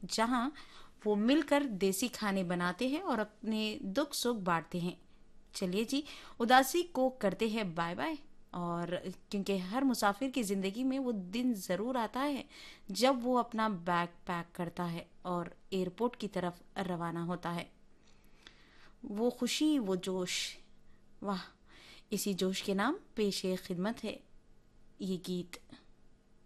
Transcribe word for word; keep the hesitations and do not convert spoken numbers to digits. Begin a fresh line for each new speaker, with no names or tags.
जहां वो मिलकर देसी खाने बनाते हैं और अपने दुख सुख बांटते हैं। चलिए जी, उदासी को करते हैं बाय बाय। और क्योंकि हर मुसाफिर की ज़िंदगी में वो दिन ज़रूर आता है जब वो अपना बैग पैक करता है और एयरपोर्ट की तरफ रवाना होता है। वो खुशी, वो जोश, वाह, इसी जोश के नाम पेशे खिदमत है ये गीत।